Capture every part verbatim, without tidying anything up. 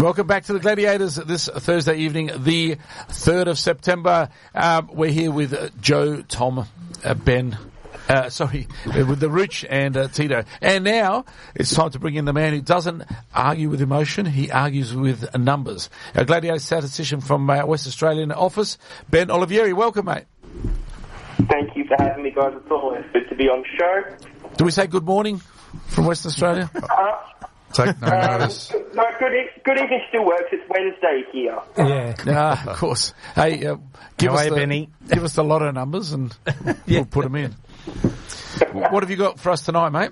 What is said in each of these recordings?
Welcome back to the Gladiators this Thursday evening, the third of September. Um, we're here with uh, Joe, Tom, uh, Ben, uh, sorry, with the Rooch and uh, Tito. And now it's time to bring in the man who doesn't argue with emotion, he argues with numbers. Our Gladiator statistician from uh, West Australian office, Ben Olivieri. Welcome, mate. Thank you for having me, guys. It's always good to be on the show. Do we say good morning from West Australia? Uh, Take no um, notice. No, good, e- good evening still works. It's Wednesday here. Yeah. Ah, of course. Hey, uh, give How us are you, the, Benny? give us the lotto numbers and Yeah. we'll put them in. What have you got for us tonight, mate?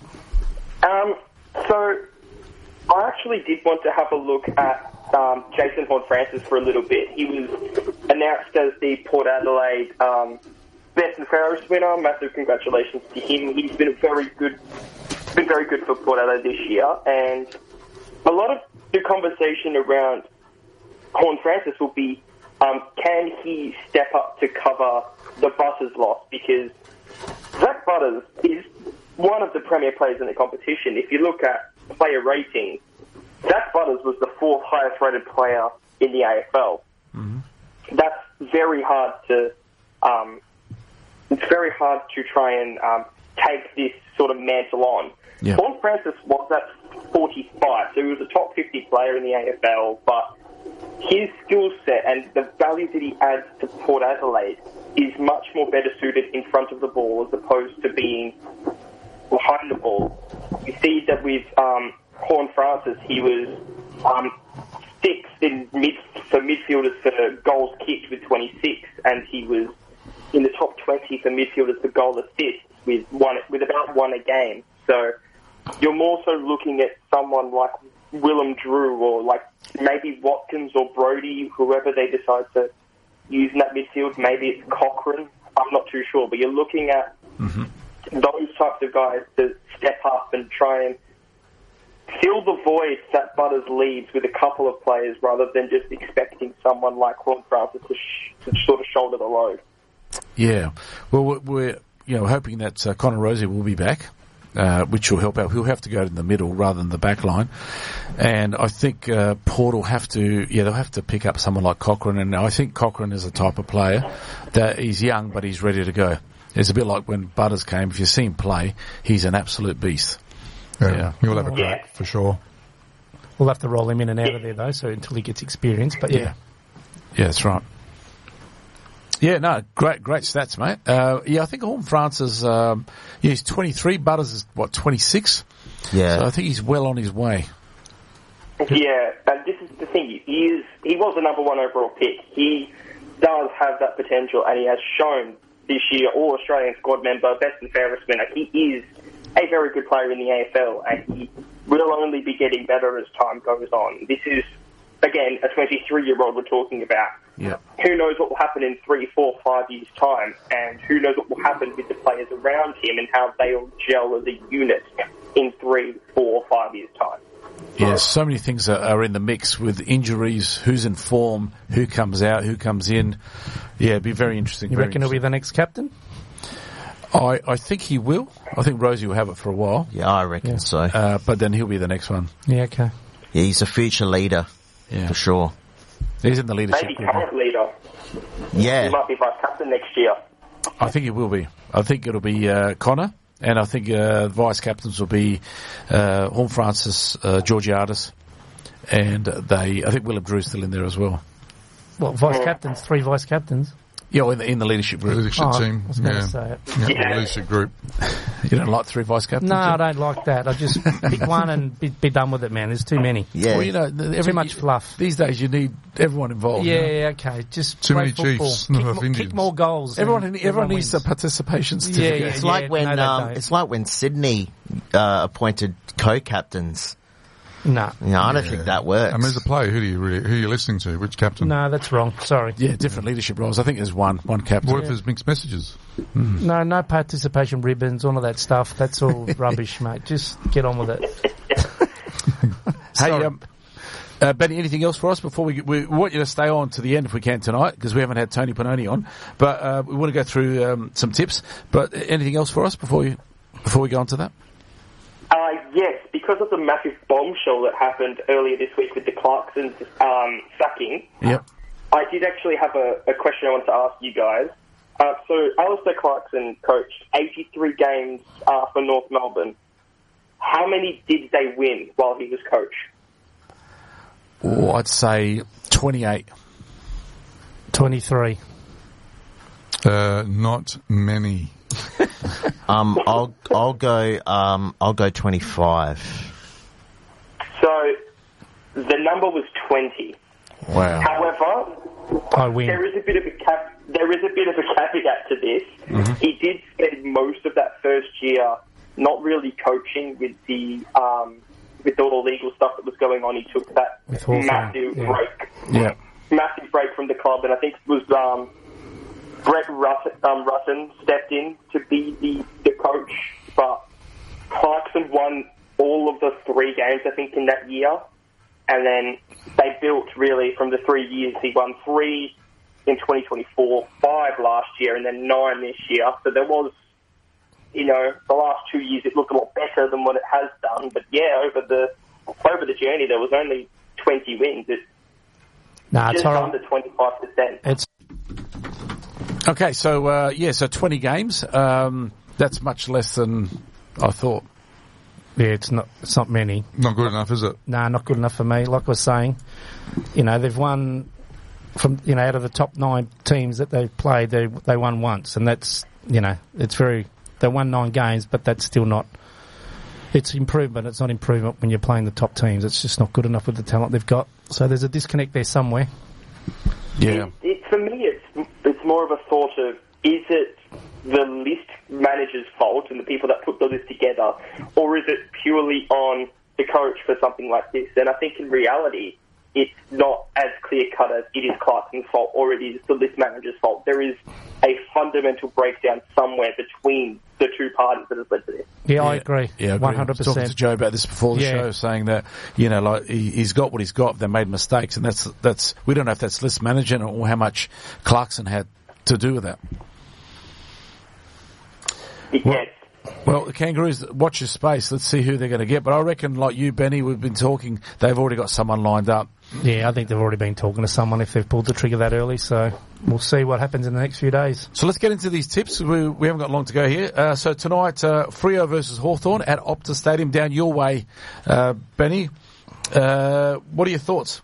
Um, so, I actually did want to have a look at um, Jason Horne-Francis for a little bit. He was announced as the Port Adelaide um, Best and Fairest winner. Massive congratulations to him. He's been a very good, been very good for Port Adelaide this year, and a lot of the conversation around Horne-Francis will be, um, can he step up to cover the Butters loss? Because Zach Butters is one of the premier players in the competition. If you look at player rating, Zach Butters was the fourth highest rated player in the A F L. Mm-hmm. That's very hard to, um, it's very hard to try and um, take this sort of mantle on. Yeah. Horne-Francis was at forty-five, so he was a top fifty player in the A F L, but his skill set and the value that he adds to Port Adelaide is much more better suited in front of the ball as opposed to being behind the ball. You see that with um, Horne-Francis, he was um, sixth in mid for midfielders for goals kicked with twenty-six, and he was in the top twenty for midfielders for goal assists with one with about one a game. So you're more so looking at someone like Willem Drew or like maybe Watkins or Brody, whoever they decide to use in that midfield. Maybe it's Cochrane. I'm not too sure, but you're looking at mm-hmm. those types of guys to step up and try and fill the void that Butters leaves with a couple of players rather than just expecting someone like Horne-Francis to, sh- to sort of shoulder the load. Yeah. Well, we're you know hoping that uh, Connor Rozee will be back. Uh, which will help out. He'll have to go in the middle rather than the back line. And I think uh, Port will have to, yeah, they'll have to pick up someone like Cochrane. And I think Cochrane is the type of player that he's young, but he's ready to go. It's a bit like when Butters came. If you see him play, he's an absolute beast. Yeah, yeah. He'll have a Yeah. crack for sure. We'll have to roll him in and out of there, though, so until he gets experience. But yeah. Yeah, yeah that's right. Yeah, no, great, great stats, mate. Uh, yeah, I think Horne-Francis, um, yeah, he's twenty-three. Butters is, what, twenty-six? Yeah. So I think he's well on his way. Yeah, and this is the thing. He is he was the number one overall pick. He does have that potential, and he has shown this year, all Australian squad member, best and fairest winner. He is a very good player in the A F L, and he will only be getting better as time goes on. This is, again, a twenty-three-year-old we're talking about. Yeah. Who knows what will happen in three, four, five years' time, and who knows what will happen with the players around him and how they will gel as a unit in three, four, five years' time. Yeah, so many things are, are in the mix with injuries, who's in form, who comes out, who comes in. Yeah, it'd be very interesting. You very reckon he'll be the next captain? I, I think he will. I think Rozee will have it for a while. Yeah, I reckon Yeah. so. Uh, but then he'll be the next one. Yeah, okay. Yeah, he's a future leader, Yeah. for sure. He's in the leadership Maybe group. current leader. Yeah. He might be vice captain next year. I think he will be. I think it'll be uh, Connor, and I think uh, vice captains will be uh, Horne-Francis, uh, Georgiades, and they. I think Willem Drew's still in there as well. Well, vice captains, three vice captains. Yeah, in the, in the leadership The group. leadership Oh, team. I was going Yeah. to say it. Yeah, Yeah. the leadership group. You don't like three vice captains? No, I yeah? don't like that. I just pick one and be, be done with it, man. There's too many. Yeah. Well, you know, the- every, Too much fluff. These days, you need everyone involved. Yeah, you know? yeah, okay. Just Too play many football. Chiefs, kick, not enough more, kick Indians. more goals. Everyone, and everyone needs wins. a participation Yeah, certificate. yeah. It's like when no, they um, don't. it's like when Sydney uh, appointed co-captains. No, You know, I don't Yeah. think that works. I mean, as a player, who do you really, who are you listening to? Which captain? no, that's wrong. Sorry. Yeah, different leadership roles. I think there's one, one captain. What if there's mixed messages? No, no participation ribbons, all of that stuff. That's all rubbish, mate. Just get on with it. Hey, Sorry. um, uh, Benny, anything else for us before we, we want you to stay on to the end if we can tonight because we haven't had Tony Panoni on, but uh, we want to go through um, some tips. But anything else for us before you before we go on to that? Uh, yes, because of the massive bombshell that happened earlier this week with the Clarkson um, sacking, Yep. I did actually have a, a question I wanted to ask you guys. Uh, so, Alistair Clarkson coached eighty-three games uh, for North Melbourne. How many did they win while he was coach? Oh, I'd say twenty-eight. twenty-three. Uh, not many. Um, I'll I'll go um I'll go twenty-five. So, the number was twenty. Wow. However, I win. there is a bit of a cap. There is a bit of a caveat to this. Mm-hmm. He did spend most of that first year not really coaching with the um, with all the legal stuff that was going on. He took that massive yeah. break, yeah, massive break from the club, and I think it was um, Brett Rutten, um, Rutten stepped in to be the, the coach. But Clarkson won all of the three games, I think, in that year, and then they built really from the three years. He won three in twenty twenty-four, five last year, and then nine this year. So there was, you know, the last two years it looked a lot better than what it has done. But yeah, over the over the journey there was only twenty wins. It's nah, just it's under twenty-five percent. It's Okay, so uh, yeah, so twenty games. Um, that's much less than I thought. yeah, it's not it's not many. Not good enough, is it? Nah, not good enough for me. Like I was saying, you know, they've won from you know out of the top nine teams that they've played, they they won once, and that's you know it's very they won nine games, but that's still not. It's improvement. It's not improvement when you're playing the top teams. It's just not good enough with the talent they've got. So there's a disconnect there somewhere. Yeah. It, it, for me, it's it's more of a thought of, is it the list manager's fault and the people that put the list together, or is it purely on the coach for something like this? And I think in reality, it's not as clear-cut as it is Clarkson's fault or it is the list manager's fault. There is a fundamental breakdown somewhere between the two parties that has led to this. Yeah, Yeah, I agree. Yeah, I agree. one hundred I was talking to percent. Joe about this before the Yeah. show, saying that you know, like he, he's got what he's got. They made mistakes, and that's that's we don't know if that's list management or how much Clarkson had to do with that. Yes. Well, the Kangaroos, watch your space. Let's see who they're going to get. But I reckon, like you, Benny, we've been talking. They've already got someone lined up. Yeah, I think they've already been talking to someone if they've pulled the trigger that early. So we'll see what happens in the next few days. So let's get into these tips. We, we haven't got long to go here. Uh, so tonight, uh, Freo versus Hawthorn at Optus Stadium, down your way, uh, Benny. Uh, what are your thoughts?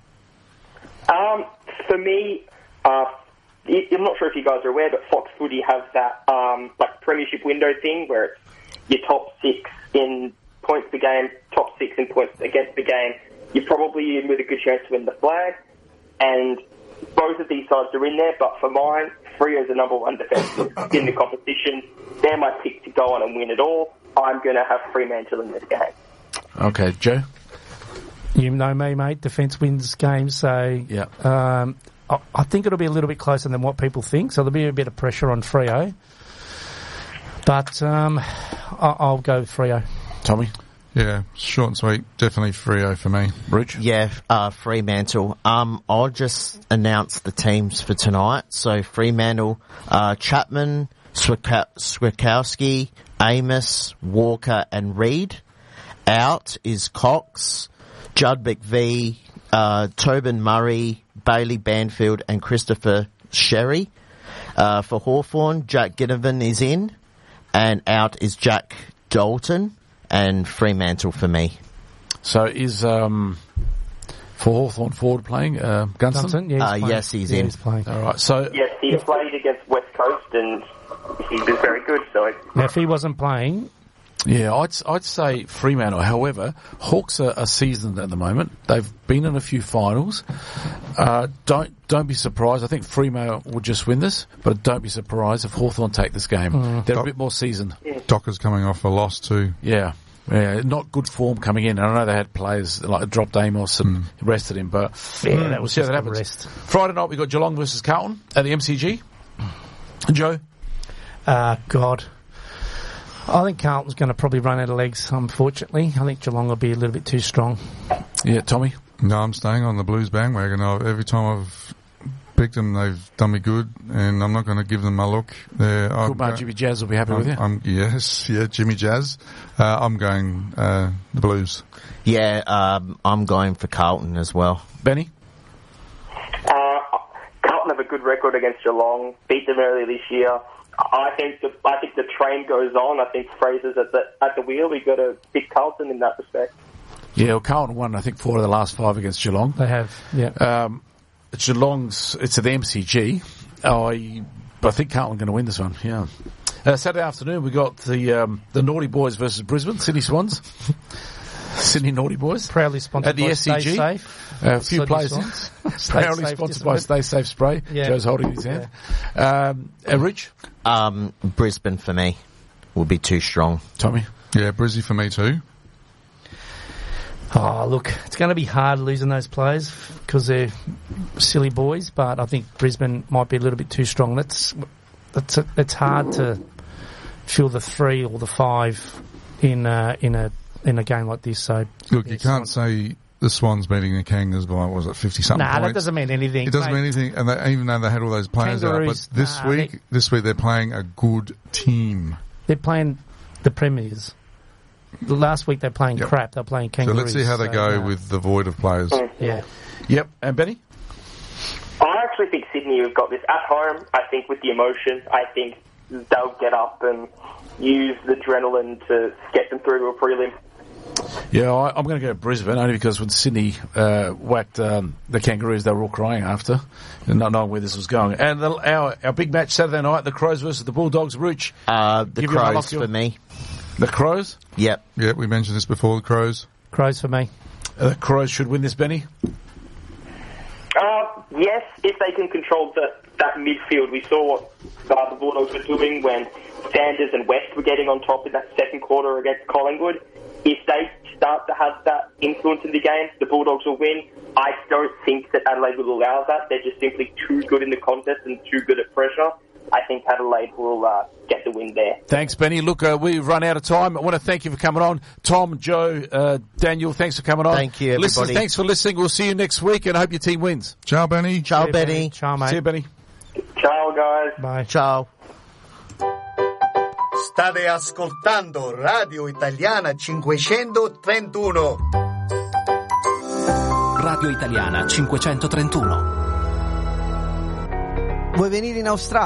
Um, for me, uh, I'm not sure if you guys are aware, but Fox Footy have that um, like premiership window thing where it's your top six in points per game, top six in points against the game. You're probably in with a good chance to win the flag, and both of these sides are in there. But for mine, Freo's the number one defence in the competition. They're my pick to go on and win it all. I'm going to have Fremantle in this game. Okay, Joe. You know me, mate. Defence wins games, so Yeah. um, I, I think it'll be a little bit closer than what people think. So there'll be a bit of pressure on Freo, but um, I, I'll go with Freo. Tommy. Yeah, short and sweet. Definitely Freo for me. Rich. Yeah, uh, Fremantle. Um, I'll just announce the teams for tonight. So Fremantle, uh, Chapman, Swika- Swikowski, Amos, Walker and Reid. Out is Cox, Judd McVie, uh, Tobin Murray, Bailey Banfield and Christopher Sherry. Uh, for Hawthorn, Jack Ginnivan is in, and out is Jack Dalton. And Fremantle for me. So is um, for Hawthorn forward playing uh, Gunston? Gunston, yeah, he's Uh, playing. yes, he's yeah, in. He's playing. All right. So Yes, he played against West Coast and he was very good. So Now, if he wasn't playing, yeah, I'd I'd say Fremantle. However, Hawks are, are seasoned at the moment. They've been in a few finals. Uh, don't don't be surprised. I think Fremantle will just win this, but don't be surprised if Hawthorn take this game. Mm. They're a bit more seasoned. Docker's coming off a loss too. Yeah. Yeah, not good form coming in. I know they had players like dropped Amos and mm. rested him, but yeah, mm, that was we'll see how just that a happens. rest. Friday night we got Geelong versus Carlton at the M C G. Joe? Uh, God. I think Carlton's going to probably run out of legs, unfortunately. I think Geelong will be a little bit too strong. Yeah, Tommy? No, I'm staying on the Blues bandwagon. I've, every time I've picked them. They've done me good, and I'm not going to give them a look. They're, Good I'm man, go- Jimmy Jazz will be happy I'm, with you. I'm, yes, yeah, Jimmy Jazz. Uh, I'm going uh, the Blues. Yeah, um, I'm going for Carlton as well. Benny? Uh, Carlton have a good record against Geelong. Beat them earlier this year. I think the I think the train goes on. I think Fraser's at the at the wheel. We got to pick Carlton in that respect. Yeah, well, Carlton won, I think, four of the last five against Geelong. They have, yeah. Um, Geelong's, it's at the M C G. Oh, I, I think Carlton going to win this one, yeah. Uh, Saturday afternoon, we got the um, the Naughty Boys versus Brisbane, Sydney Swans. Sydney Naughty Boys. Proudly sponsored At the by S C G. Stay Safe. Uh, a few Sydney players. Swans. Proudly Stay Safe sponsored by discipline. Stay Safe Spray. Yeah. Joe's holding his hand. Um, uh, Rich? Um, Brisbane for me will be too strong. Tommy? Yeah, Brizzy for me too. Oh, look, it's going to be hard losing those players because they're silly boys, but I think Brisbane might be a little bit too strong. That's that's it's hard to feel the three or the five in uh, in a in a game like this. So Look, you yes, can't say the Swans beating the Kangas by, what was it, fifty-something Nah, points? that doesn't mean anything. It doesn't mate. mean anything, and they, even though they had all those players out, but Kangaroos, this nah, week, they- this week they're playing a good team. They're playing the Premiers. The last week they're playing Yep. crap. They're playing So Kangaroos. let's see how they so, go no. with the void of players. Yeah. Yep. And Benny? I actually think Sydney have got this at home. I think with the emotion, I think they'll get up and use the adrenaline to get them through to a prelim. Yeah, I, I'm going to go Brisbane only because when Sydney uh, whacked um, the Kangaroos, they were all crying after, not knowing where this was going. And the, our our big match Saturday night, the Crows versus the Bulldogs. Rooch, Uh, the Give you my Crows lock, your- for me. the Crows. Yep. Yeah, we mentioned this before, the Crows. Crows for me. Uh, the Crows should win this, Benny. Uh, yes, if they can control the, that midfield. We saw what uh, the Bulldogs were doing when Sanders and West were getting on top in that second quarter against Collingwood. If they start to have that influence in the game, the Bulldogs will win. I don't think that Adelaide will allow that. They're just simply too good in the contest and too good at pressure. I think Adelaide will uh, get the win there. Thanks, Benny. Look, uh, we've run out of time. I want to thank you for coming on. Tom, Joe, uh, Daniel, thanks for coming on. Thank you, Listeners, everybody. thanks for listening. We'll see you next week and I hope your team wins. Ciao, Benny. Ciao, Yeah, Benny. Ciao, mate. See you, Benny. Ciao, guys. Bye. Ciao. State ascoltando Radio Italiana cinquecentotrentuno. Radio Italiana cinquecentotrentuno. Vuoi venire in Australia?